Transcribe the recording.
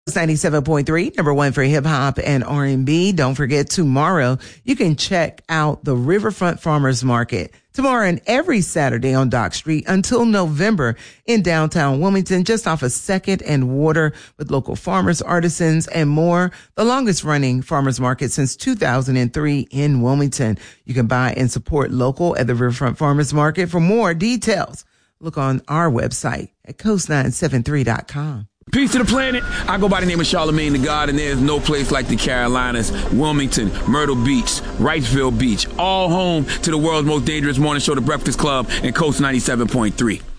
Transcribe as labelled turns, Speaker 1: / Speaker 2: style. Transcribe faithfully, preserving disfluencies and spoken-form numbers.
Speaker 1: ninety-seven point three, number one for hip hop and R and B. Don't forget, tomorrow you can check out the Riverfront Farmers Market. Tomorrow and every Saturday on Dock Street until November in downtown Wilmington, just off of second and Water, with local farmers, artisans, and more. The longest running farmers market since two thousand three in Wilmington. You can buy and support local at the Riverfront Farmers Market. For more details, look on our website at coast nine seven three dot com.
Speaker 2: Peace to the planet. I go by the name of Charlemagne the God, and there's no place like the Carolinas, Wilmington, Myrtle Beach, Wrightsville Beach, all home to the world's most dangerous morning show, The Breakfast Club, and Coast ninety-seven point three.